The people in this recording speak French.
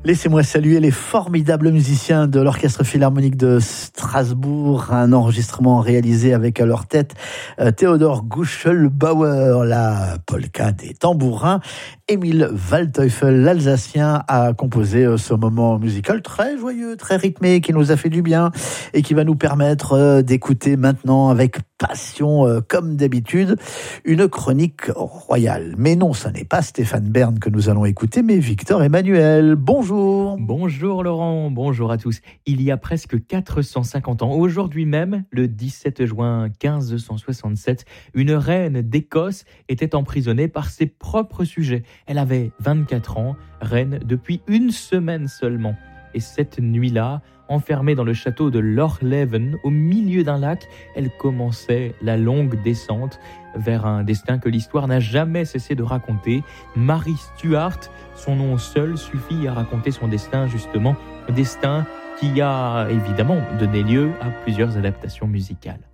Laissez-moi saluer les formidables musiciens de l'Orchestre Philharmonique de Strasbourg, un enregistrement réalisé avec à leur tête Theodor Guschelbauer, la polka des tambourins. Émile Waldteufel, l'Alsacien, a composé ce moment musical très joyeux, très rythmé, qui nous a fait du bien et qui va nous permettre d'écouter maintenant avec passion, comme d'habitude, une chronique royale. Mais non, ce n'est pas Stéphane Bern que nous allons écouter, mais Victor Emmanuel. Bonjour. Bonjour Laurent, bonjour à tous. Il y a presque 450 ans, aujourd'hui même, le 17 juin 1567, une reine d'Écosse était emprisonnée par ses propres sujets. Elle avait 24 ans, reine depuis une semaine seulement. Et cette nuit-là, enfermée dans le château de Lochleven, au milieu d'un lac, elle commençait la longue descente vers un destin que l'histoire n'a jamais cessé de raconter. Mary Stuart, son nom seul suffit à raconter son destin, justement, destin qui a évidemment donné lieu à plusieurs adaptations musicales.